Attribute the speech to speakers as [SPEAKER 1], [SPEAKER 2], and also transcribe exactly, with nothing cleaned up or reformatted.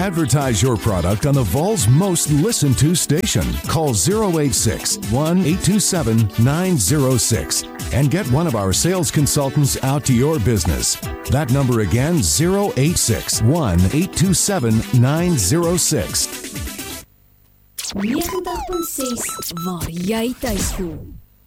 [SPEAKER 1] Advertise your product on the Vol's most listened to station. Call zero eight six, one eight two seven, nine zero six and get one of our sales consultants out to your business. That number again, zero eight six, one eight two seven, nine zero six.
[SPEAKER 2] negentig punt ses waar jy tuis voel.